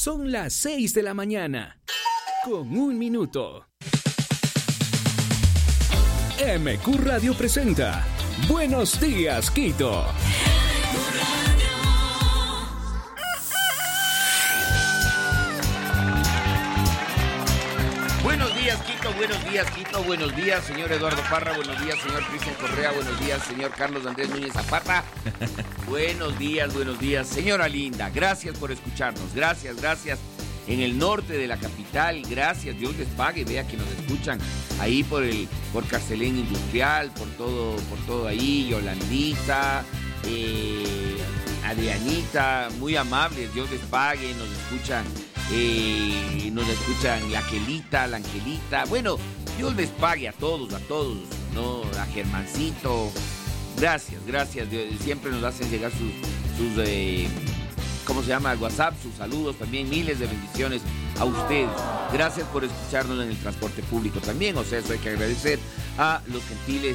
Son las 6 de la mañana, con 1 minuto. MQ Radio presenta Buenos Días, Quito. Buenos días, Quito, buenos días, Quito, buenos días, señor Eduardo Parra, buenos días, señor Cristian Correa, buenos días, señor Carlos Andrés Núñez Zapata, buenos días, señora linda, gracias por escucharnos, gracias, en el norte de la capital, gracias, Dios les pague, vea que nos escuchan ahí por Carcelén Industrial, por todo ahí, Yolandita, Adrianita, muy amables, Dios les pague, nos escuchan la Angelita, bueno, Dios les pague a todos, ¿no? A Germancito, gracias, siempre nos hacen llegar sus ¿cómo se llama? WhatsApp, sus saludos también, miles de bendiciones a ustedes, gracias por escucharnos en el transporte público también, o sea, eso hay que agradecer a los gentiles,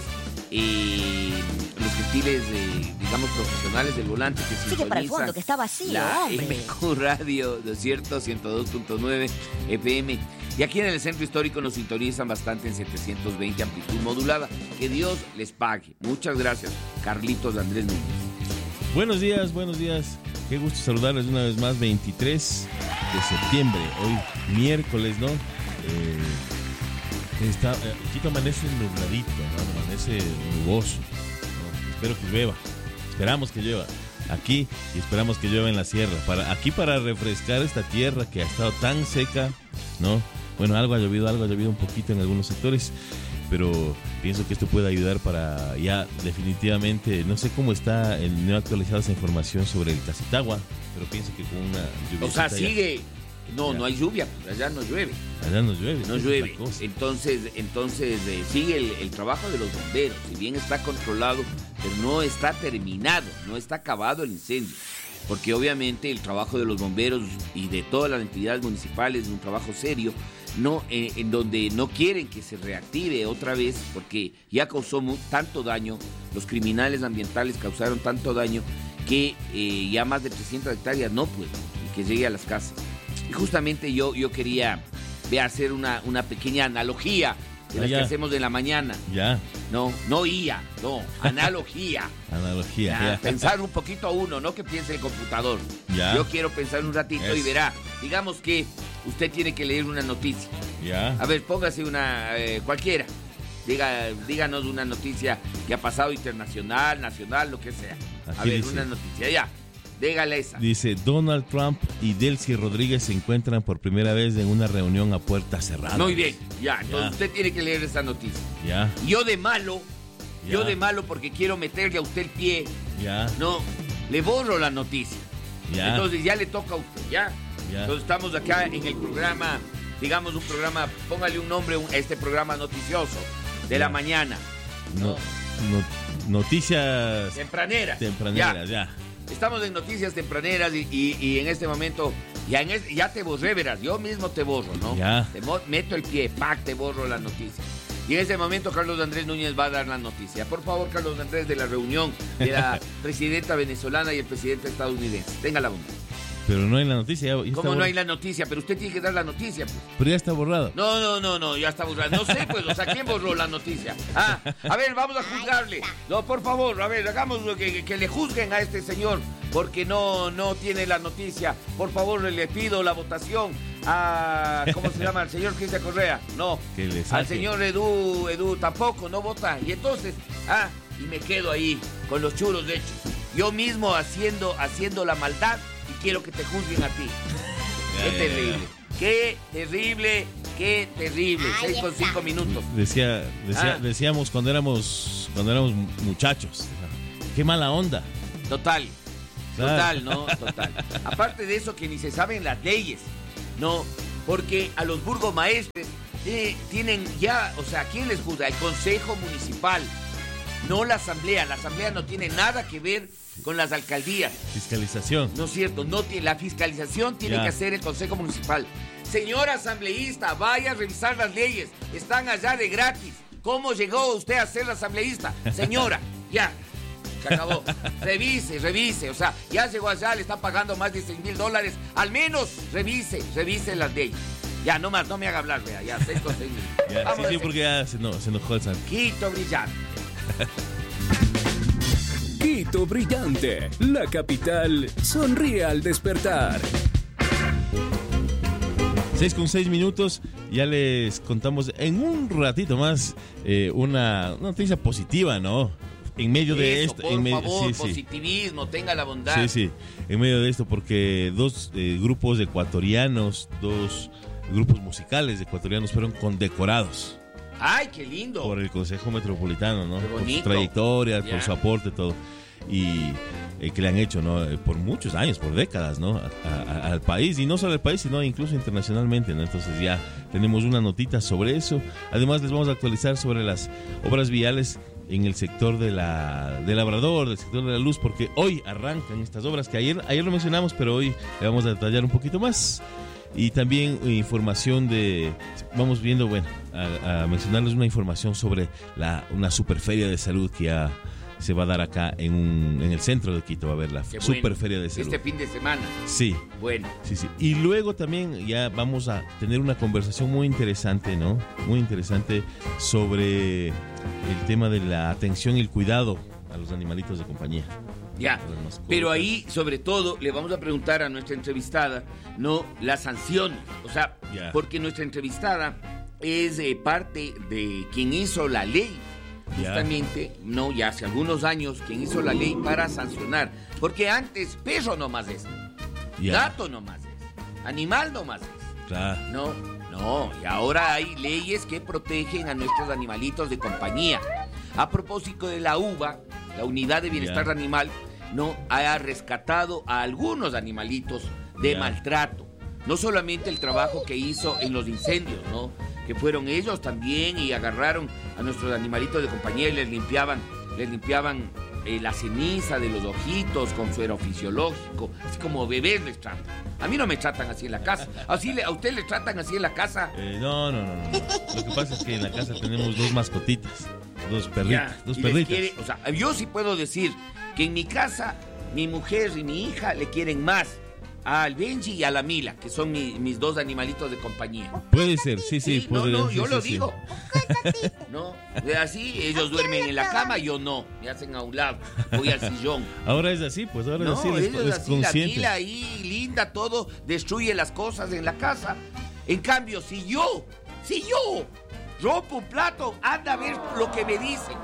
digamos, profesionales del volante que sintonizan. Sigue para el fondo, que está vacío, la hombre. MQ Radio, ¿no es cierto? 102.9 FM. Y aquí en el centro histórico nos sintonizan bastante en 720 amplitud modulada. Que Dios les pague. Muchas gracias, Carlitos Andrés Núñez. Buenos días. Qué gusto saludarles una vez más, 23 de septiembre, hoy miércoles, ¿no? Quito amanece nubladito, ¿no? Amanece nuboso, ¿no? Espero que llueva, esperamos que llueva aquí y esperamos que llueva en la sierra, para refrescar esta tierra que ha estado tan seca, ¿no? Bueno, algo ha llovido un poquito en algunos sectores, pero pienso que esto puede ayudar para ya definitivamente, no sé cómo está, no he actualizado esa información sobre el Casitagua, pero pienso que con una lluvia. O sea, sigue. No hay lluvia, pues allá no llueve. No llueve. Entonces sigue el trabajo de los bomberos. Si bien está controlado, pero no está terminado, no está acabado el incendio. Porque obviamente el trabajo de los bomberos y de todas las entidades municipales es un trabajo serio, en donde no quieren que se reactive otra vez, porque ya causó tanto daño, los criminales ambientales causaron tanto daño que ya más de 300 hectáreas no pueden, y que llegue a las casas. Y justamente yo quería hacer una pequeña analogía de las que hacemos en la mañana. Ya. Analogía. Analogía. Pensar un poquito a uno, no que piense el computador. Ya. Yo quiero pensar un ratito y verá. Digamos que usted tiene que leer una noticia. Ya. A ver, póngase una cualquiera. Díganos una noticia que ha pasado internacional, nacional, lo que sea. Aquí a ver, dice, una noticia, ya. Dígale esa. Dice, Donald Trump y Delcy Rodríguez se encuentran por primera vez en una reunión a puerta cerrada. Muy bien, ya. Entonces usted tiene que leer esa noticia. Ya. Yo de malo porque quiero meterle a usted el pie. Ya. No, le borro la noticia. Ya. Entonces ya le toca a usted, ¿ya? Ya. Entonces estamos acá en el programa, digamos un programa, póngale un nombre a este programa noticioso de la mañana. Noticias tempraneras, ya. Estamos en noticias tempraneras y en este momento ya te borré, verás, yo mismo te borro, ¿no? Ya. Te meto el pie, te borro la noticia. Y en ese momento Carlos Andrés Núñez va a dar la noticia. Por favor, Carlos Andrés, de la reunión de la presidenta venezolana y el presidente estadounidense. Tenga la bondad. Pero no hay la noticia. ¿Cómo no hay la noticia? Pero usted tiene que dar la noticia, pues. Pero ya está borrado. No, ya está borrado. No sé, pues, o sea, ¿quién borró la noticia? A ver, vamos a juzgarle. No, por favor, a ver, hagamos que le juzguen a este señor porque no tiene la noticia. Por favor, le pido la votación a, ¿cómo se llama? Al señor Cristian Correa. No, al señor Edu tampoco, no vota. Y entonces, y me quedo ahí con los churos hechos. Yo mismo haciendo la maldad. Y quiero que te juzguen a ti. Qué terrible. 6:05 minutos. Decíamos cuando éramos muchachos. Qué mala onda. Total. Aparte de eso, que ni se saben las leyes, ¿no? Porque a los burgomaestres tienen ya, o sea, ¿quién les juzga? El Consejo Municipal, no la Asamblea. La Asamblea no tiene nada que ver con las alcaldías. Fiscalización. No es cierto, la fiscalización tiene que hacer el Consejo Municipal. Señor asambleísta, vaya a revisar las leyes, están allá de gratis. ¿Cómo llegó usted a ser asambleísta? Señora, ya. Se acabó. Revise. O sea, ya llegó allá, le está pagando más de $6,000. Al menos revise las leyes. Ya, no más, no me haga hablar, vea. Ya, 6 con 6,000. Sí, porque ya se enojó el San. Quito brillante. Quito brillante. La capital sonríe al despertar. 6:06. Ya les contamos en un ratito más una noticia positiva, ¿no? En medio de esto. Por favor, positivismo, tenga la bondad. Sí. En medio de esto, porque dos grupos ecuatorianos, dos grupos musicales ecuatorianos fueron condecorados. ¡Ay, qué lindo! Por el Consejo Metropolitano, ¿no? Qué bonito. Por sus trayectorias, por su aporte, todo. Y que le han hecho, ¿no? Por muchos años, por décadas, ¿no? Al país, y no solo al país, sino incluso internacionalmente, ¿no? Entonces ya tenemos una notita sobre eso. Además les vamos a actualizar sobre las obras viales en el sector del Labrador, del sector de la Luz, porque hoy arrancan estas obras que ayer lo mencionamos, pero hoy le vamos a detallar un poquito más. Y también información vamos viendo, a mencionarles una información sobre una superferia de salud que ya se va a dar acá en el centro de Quito. Va a haber la superferia de salud. Este fin de semana. Sí. Bueno. Sí. Y luego también ya vamos a tener una conversación muy interesante, ¿no? Muy interesante sobre el tema de la atención y el cuidado a los animalitos de compañía. Ya, pero ahí, sobre todo, le vamos a preguntar a nuestra entrevistada, ¿no? Las sanciones. O sea, porque nuestra entrevistada es parte de quien hizo la ley. Justamente, no, ya hace algunos años, quien hizo la ley para sancionar. Porque antes, perro nomás es, gato nomás es, animal nomás es. Claro. No, y ahora hay leyes que protegen a nuestros animalitos de compañía. A propósito de la UBA, la Unidad de Bienestar Animal, no ha rescatado a algunos animalitos de maltrato. No solamente el trabajo que hizo en los incendios, ¿no? Que fueron ellos también y agarraron a nuestros animalitos de compañía y les limpiaban la ceniza de los ojitos con suero fisiológico, así como bebés les tratan. A mí no me tratan así en la casa. ¿A usted le tratan así en la casa? No. Lo que pasa es que en la casa tenemos 2 mascotitas, 2 perritas. O sea, yo sí puedo decir que en mi casa mi mujer y mi hija le quieren más al Benji y a la Mila, que son mis 2 animalitos de compañía. Puede ser, sí. Yo lo digo. No, así ellos duermen en la cama, yo no, me hacen a un lado, voy al sillón. Ahora es así, pues ahora es así. Ellos es así, la Mila ahí, linda, todo, destruye las cosas en la casa. En cambio, si yo rompo un plato, anda a ver lo que me dicen.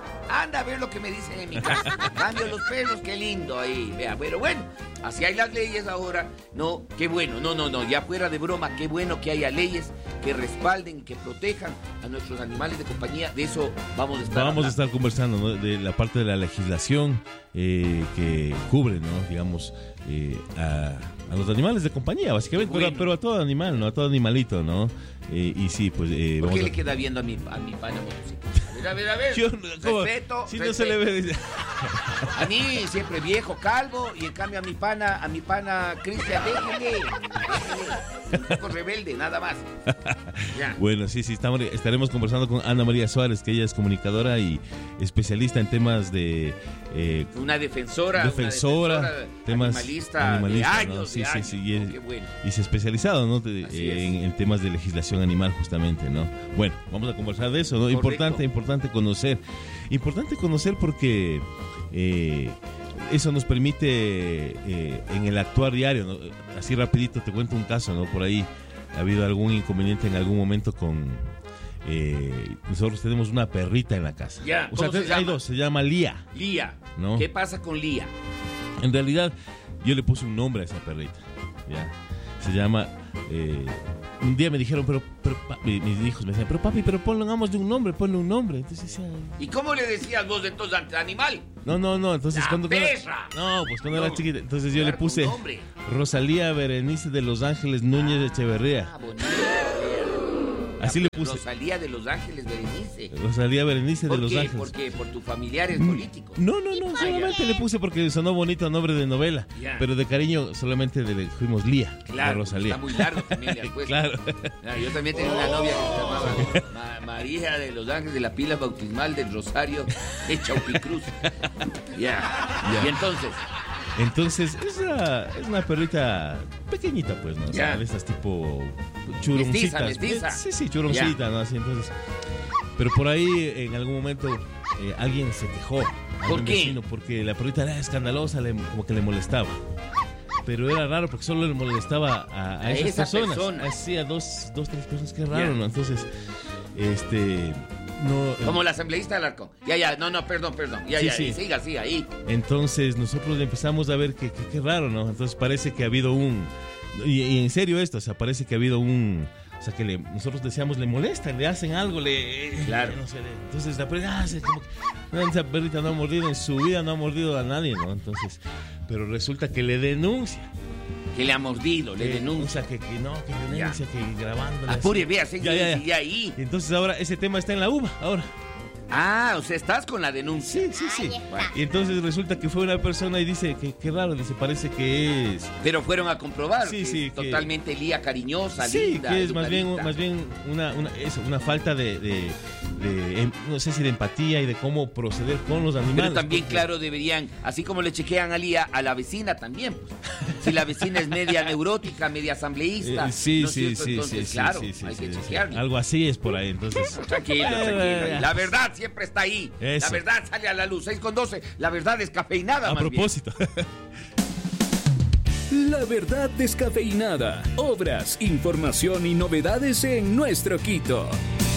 En mi casa. Cambio los perros, qué lindo ahí. Vea, pero bueno, así hay las leyes ahora. No, qué bueno. No, ya fuera de broma, qué bueno que haya leyes que respalden y que protejan a nuestros animales de compañía. De eso vamos a estar conversando, ¿no? De la parte de la legislación que cubre, ¿no? Digamos, a los animales de compañía, básicamente, pero a todo animal, ¿no? A todo animalito, ¿no? Y sí, pues... ¿Por qué le queda viendo a mi pana motocicleta? A ver. Respeto. Si no se le ve... A mí siempre viejo, calvo, y en cambio a mi pana Cristian, déjele. Un poco rebelde, nada más. Ya. Bueno, sí, estaremos conversando con Ana María Suárez, que ella es comunicadora y especialista en temas de... una defensora temas animalista de años, ¿no? Sí, qué bueno. Y se ha especializado, ¿no? En temas de legislación animal, justamente, ¿no? Bueno, vamos a conversar de eso, ¿no? Importante conocer porque eso nos permite en el actuar diario, ¿no? Así rapidito te cuento un caso, ¿no? Por ahí ha habido algún inconveniente en algún momento con... nosotros tenemos una perrita en la casa. Ya, o sea, hay 2, se llama Lía. Lía, ¿no? ¿Qué pasa con Lía? En realidad, yo le puse un nombre a esa perrita, ¿ya? Se llama... un día me dijeron, pero mis hijos me decían, pero papi, pongamos de un nombre, ponle un nombre. Entonces decía, ¿y cómo le decías vos entonces al animal? No, entonces cuando era chiquita, entonces yo le puse Rosalía Berenice de Los Ángeles Núñez de Echeverría. Bonito. Así le puse. Rosalía de Los Ángeles Berenice. Rosalía Berenice de Los Ángeles. ¿Por qué? ¿Por tu familiar es político? No, solamente le puse porque sonó bonito nombre de novela. Pero de cariño solamente le fuimos Lía. Claro, Rosalía. Está muy largo también. Claro. Yo también tenía una novia que se llamaba María de Los Ángeles de la Pila Bautismal del Rosario de Chaupicruz. Y entonces... Entonces, es una perrita pequeñita, pues, ¿no? O sea, de esas tipo churoncitas. Mestiza. Sí, churoncita, ¿no? Así, entonces. Pero por ahí, en algún momento, alguien se quejó. ¿Por qué? Vecino, porque la perrita era escandalosa, como que le molestaba. Pero era raro porque solo le molestaba a esas personas. Así, a dos, tres personas, qué raro, ¿no? Entonces, no, como la asambleísta del Arco. Perdón. Sí. Siga, ahí. Entonces nosotros empezamos a ver que raro, ¿no? Entonces parece que ha habido y en serio esto, o sea, parece que ha habido o sea, que nosotros decíamos, le molestan, le hacen algo, Claro. No sé, entonces la perrita, esa perrita no ha mordido en su vida, no ha mordido a nadie, ¿no? Entonces, pero resulta que le denuncia. Que le ha mordido, le denuncia. Que denuncia, que grabándola. Apure, vea, ya ahí. Entonces ahora ese tema está en la UBA, ahora. O sea, estás con la denuncia. Sí. Bueno. Y entonces resulta que fue una persona y dice que qué raro, dice, parece que es... Pero fueron a comprobar. Sí, totalmente Lía cariñosa, sí, linda. Sí, que es más bien una falta de no sé si de empatía y de cómo proceder con los animales. Pero también, claro, deberían, así como le chequean a Lía, a la vecina también. Pues. Si la vecina es media neurótica, media asambleísta. Sí. Claro, hay que chequearla. Algo así es por ahí, entonces. Tranquilo. La verdad siempre está ahí. Eso. La verdad sale a la luz. 6:12. La verdad descafeinada. A propósito. La verdad descafeinada. Obras, información y novedades en nuestro Quito.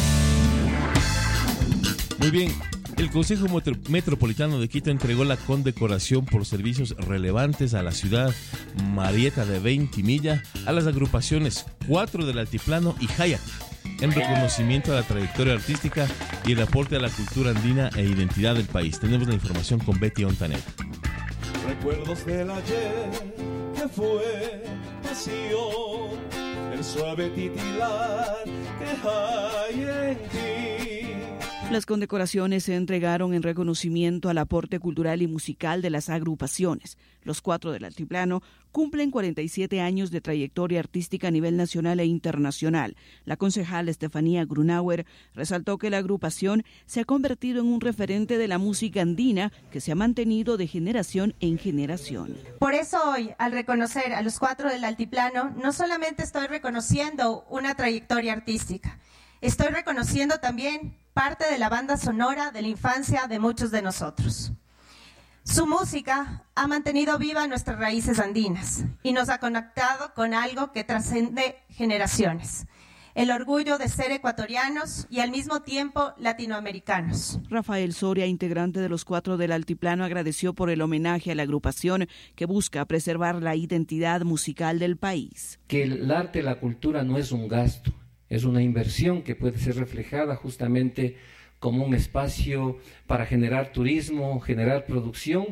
Muy bien. El Consejo Metropolitano de Quito entregó la condecoración por servicios relevantes a la ciudad Marieta de Ventimilla a las agrupaciones 4 del Altiplano y Hayak, en reconocimiento a la trayectoria artística y el aporte a la cultura andina e identidad del país. Tenemos la información con Betty Ontaner. Recuerdos del ayer que fue pasión, el suave titilar que hay en ti. Las condecoraciones se entregaron en reconocimiento al aporte cultural y musical de las agrupaciones. Los 4 del Altiplano cumplen 47 años de trayectoria artística a nivel nacional e internacional. La concejal Estefanía Grunauer resaltó que la agrupación se ha convertido en un referente de la música andina que se ha mantenido de generación en generación. Por eso hoy, al reconocer a los 4 del Altiplano, no solamente estoy reconociendo una trayectoria artística, estoy reconociendo también parte de la banda sonora de la infancia de muchos de nosotros. Su música ha mantenido viva nuestras raíces andinas y nos ha conectado con algo que trasciende generaciones. El orgullo de ser ecuatorianos y al mismo tiempo latinoamericanos. Rafael Soria, integrante de los 4 del Altiplano, agradeció por el homenaje a la agrupación que busca preservar la identidad musical del país. Que el arte, la cultura no es un gasto. Es una inversión que puede ser reflejada justamente como un espacio para generar turismo, generar producción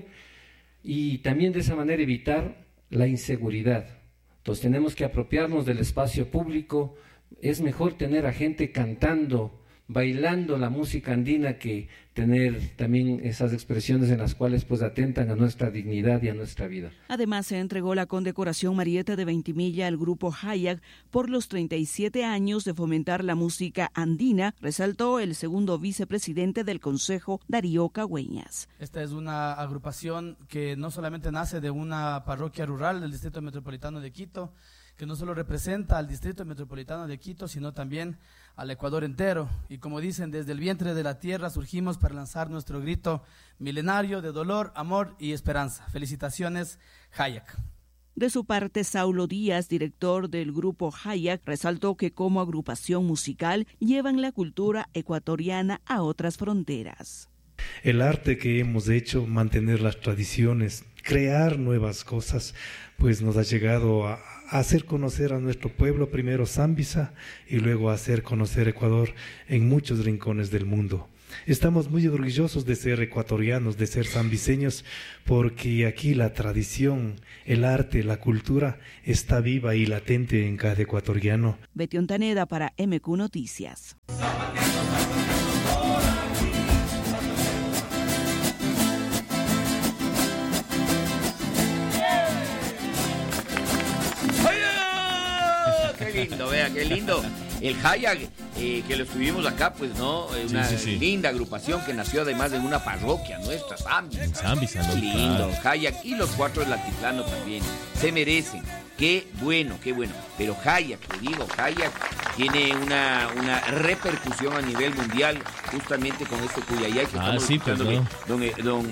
y también de esa manera evitar la inseguridad. Entonces tenemos que apropiarnos del espacio público. Es mejor tener a gente cantando, bailando la música andina que tener también esas expresiones en las cuales pues atentan a nuestra dignidad y a nuestra vida. Además se entregó la condecoración Marieta de Ventimilla al grupo Hayak por los 37 años de fomentar la música andina, resaltó el segundo vicepresidente del Consejo, Darío Cagüeñas. Esta es una agrupación que no solamente nace de una parroquia rural del Distrito Metropolitano de Quito, que no solo representa al Distrito Metropolitano de Quito, sino también al Ecuador entero. Y como dicen, desde el vientre de la tierra surgimos para lanzar nuestro grito milenario de dolor, amor y esperanza. Felicitaciones, Hayak. De su parte, Saulo Díaz, director del grupo Hayak, resaltó que como agrupación musical llevan la cultura ecuatoriana a otras fronteras. El arte que hemos hecho, mantener las tradiciones, crear nuevas cosas, pues nos ha llegado a hacer conocer a nuestro pueblo, primero Zambisa, y luego a hacer conocer Ecuador en muchos rincones del mundo. estamos muy orgullosos de ser ecuatorianos, de ser sanviseños, porque aquí la tradición, el arte, la cultura está viva y latente en cada ecuatoriano. Betty Ontaneda para MQ Noticias. Qué lindo, vea, qué lindo. El Hayak, que lo estuvimos acá, pues, ¿no? Una linda agrupación que nació además de una parroquia nuestra, Zambisa. Lindo, Hayak y los 4 del Altiplano también. Se merecen. Qué bueno. Pero Hayak, le digo, Hayak tiene una repercusión a nivel mundial, justamente con este Cuyayay que estamos escuchando, pues, ¿no?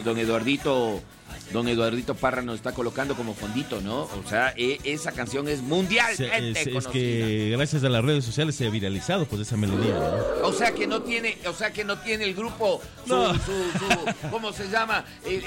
Don Eduardito Parra nos está colocando como fondito, ¿no? O sea, esa canción es mundialmente conocida. Es que gracias a las redes sociales se ha viralizado pues esa melodía, ¿no? O sea que no tiene el grupo ¿cómo se llama?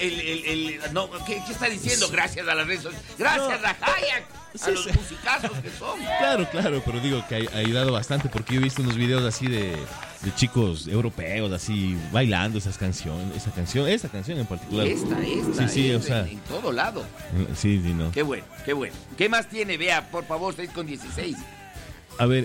¿Qué está diciendo? Gracias a las redes sociales. Gracias a Hayak, a los musicazos que son. Claro, pero digo que ha ayudado bastante porque yo he visto unos videos así de chicos europeos así bailando esa canción en particular. Esta sí, o sea, en todo lado. Sí, no. Qué bueno. ¿Qué más tiene? Vea, por favor, 6:16. A ver,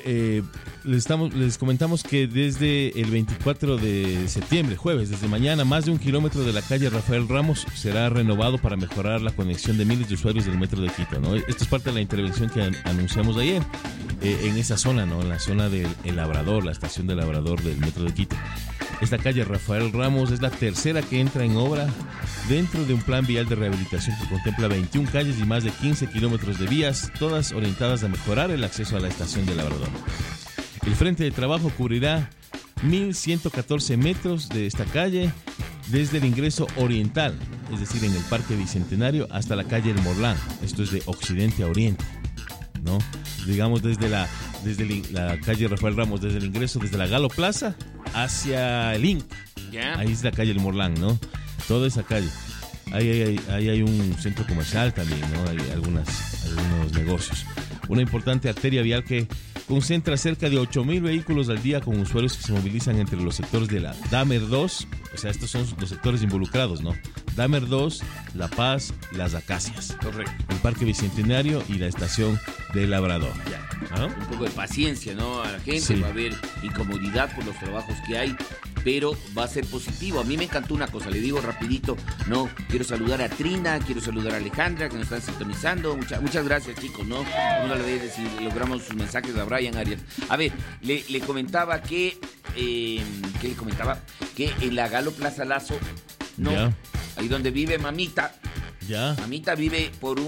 les comentamos que desde el 24 de septiembre, jueves, desde mañana, más de 1 kilómetro de la calle Rafael Ramos será renovado para mejorar la conexión de miles de usuarios del metro de Quito, ¿no? Esto es parte de la intervención que anunciamos ayer en esa zona, ¿no? En la zona del Labrador, la estación del Labrador del metro de Quito. Esta calle Rafael Ramos es la tercera que entra en obra dentro de un plan vial de rehabilitación que contempla 21 calles y más de 15 kilómetros de vías, todas orientadas a mejorar el acceso a la estación del Labrador. El frente de trabajo cubrirá 1.114 metros de esta calle desde el ingreso oriental, es decir, en el Parque Bicentenario, hasta la calle El Morlán. Esto es de occidente a oriente, ¿no? Digamos desde la calle Rafael Ramos, desde el ingreso, desde la Galo Plaza hacia el INC. Ahí es la calle El Morlán, ¿no? Toda esa calle. Ahí hay un centro comercial también, ¿no? Hay algunos negocios. Una importante arteria vial que concentra cerca de 8.000 vehículos al día con usuarios que se movilizan entre los sectores de la Damer 2, o sea, estos son los sectores involucrados, ¿no? Damer 2, La Paz, Las Acacias. Correcto. El Parque Bicentenario y la estación de Labrador. ¿Ah? Un poco de paciencia, ¿no? A la gente va a haber incomodidad por los trabajos que hay, pero va a ser positivo. A mí me encantó una cosa, le digo rapidito, ¿no? Quiero saludar a Trina, quiero saludar a Alejandra, que nos están sintonizando. Muchas gracias, chicos, ¿no? Vamos a ver si logramos sus mensajes a Brian Arias. A ver, le comentaba que... ¿qué le comentaba? Que en la Galo Plaza Lazo, ¿no? Yeah. Ahí donde vive Mamita. Ya. Mamita vive por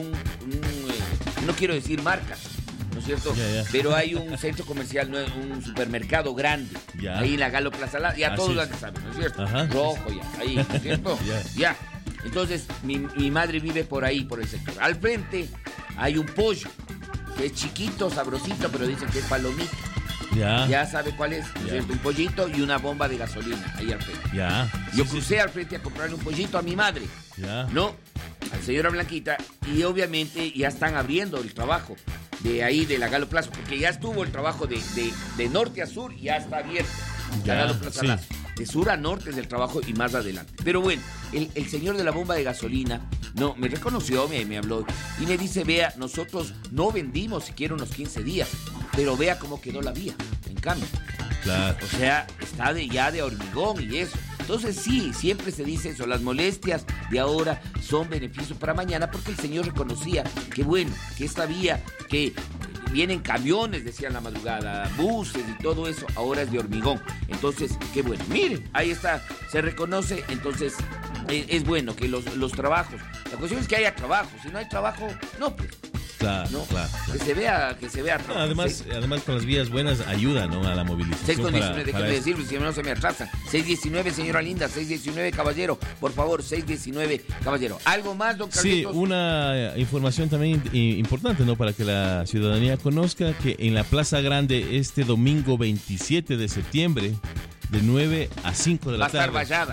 no quiero decir marcas, ¿no es cierto? Pero hay un centro comercial, un supermercado grande, ahí en la Galo Plaza Lazo, ya todos lo saben, ¿no es cierto? Ajá. Rojo, ahí, ¿no es cierto? Ya. Entonces, mi madre vive por ahí, por el sector. Al frente hay un pollo, que es chiquito, sabrosito, pero dicen que es palomita. Ya sabe cuál es, ¿no es cierto? Un pollito y una bomba de gasolina ahí al frente. Yo crucé al frente a comprarle un pollito a mi madre, ¿no? A la señora Blanquita, y obviamente ya están abriendo el trabajo de ahí de la Galo Plaza, porque ya estuvo el trabajo de norte a sur, ya está abierto la Galo Plaza Lazo. De sur a norte es el trabajo y más adelante. Pero bueno, el señor de la bomba de gasolina, no, me reconoció, me habló y me dice, vea, nosotros no vendimos siquiera unos 15 días, pero vea cómo quedó la vía, en cambio. Claro. O sea, está ya de hormigón y eso. Entonces sí, siempre se dice eso, las molestias de ahora son beneficio para mañana, porque el señor reconocía que bueno, que esta vía, que vienen camiones, decían la madrugada, buses y todo eso, ahora es de hormigón. Entonces, qué bueno. Miren, ahí está, se reconoce, entonces es bueno que los trabajos, la cuestión es que haya trabajo, si no hay trabajo, no, pues. Claro. Que se vea trabajo. Además con las vías buenas ayuda, ¿no? A la movilización. 6:19, déjeme decirlo, si no se me atrasa. 6:19, señora linda, 6:19, caballero. Por favor, 6:19, caballero. ¿Algo más, don Carlitos? Sí, una información también importante, ¿no? Para que la ciudadanía conozca que en la Plaza Grande este domingo 27 de septiembre, de 9 a 5 de la tarde. Va a estar vallada.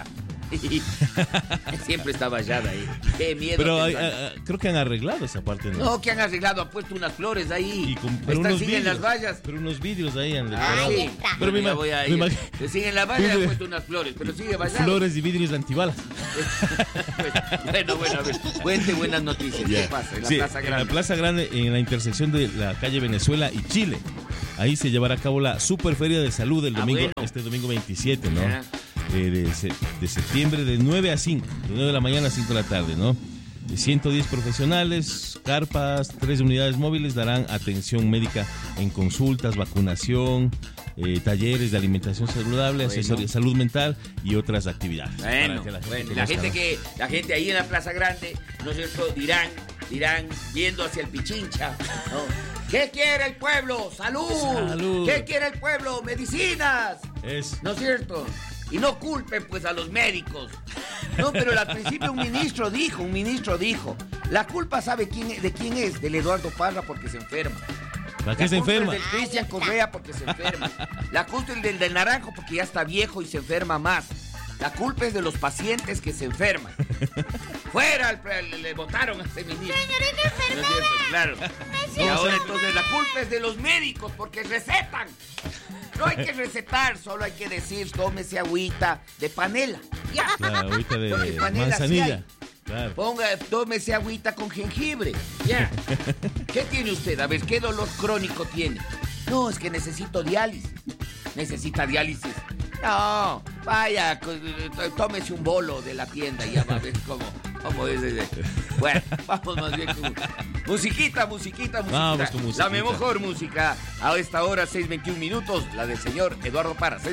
Siempre está vallada ahí. Qué miedo. Pero creo que han arreglado esa parte, ¿no? No, que han arreglado, han puesto unas flores ahí. Pero están, unos siguen vidrios, las vallas. Pero unos vidrios ahí han decorado. Sí. Pero bueno, voy a ir. Siguen las vallas y han puesto unas flores, pero sigue vallado. Flores y vidrios de antibalas. Bueno, a ver. Cuente buenas noticias. ¿Qué pasa? En la Plaza Grande. En la Plaza Grande, en la intersección de la calle Venezuela y Chile. Ahí se llevará a cabo la Superferia de Salud el domingo, este domingo 27, ¿no? De septiembre de 9 a 5, de 9 de la mañana a 5 de la tarde, ¿no? De 110 profesionales, carpas, 3 unidades móviles darán atención médica en consultas, vacunación, talleres de alimentación saludable, asesoría, salud mental y otras actividades. La gente ahí en la Plaza Grande, ¿no es cierto? Dirán, viendo hacia el Pichincha, ¿no? ¿Qué quiere el pueblo? ¡Salud! ¿Qué quiere el pueblo? ¡Medicinas! ¿No es cierto? Y no culpen pues a los médicos. No, pero al principio un ministro dijo, la culpa ¿sabe de quién es? Del Eduardo Parra porque se enferma. ¿Para qué se enferma? La culpa es del Cristian Correa porque se enferma. La culpa es del Naranjo porque ya está viejo y se enferma más. La culpa es de los pacientes que se enferman. Fuera, le votaron a este ministro. Señorita enfermera. ¿No es cierto? Claro. Y ahora entonces la culpa es de los médicos porque recetan. No hay que recetar, solo hay que decir, tómese agüita de panela. Ya. Claro, agüita de panela, manzanilla. Sí, claro. Tómese agüita con jengibre. Ya. ¿Qué tiene usted? A ver, ¿qué dolor crónico tiene? No, es que necesito diálisis. ¿Necesita diálisis? No, vaya, tómese un bolo de la tienda y ya va a ver cómo es. Bueno, vamos más bien con musiquita. Vamos con musiquita. La mejor música a esta hora, 6:21 minutos, la del señor Eduardo Parra.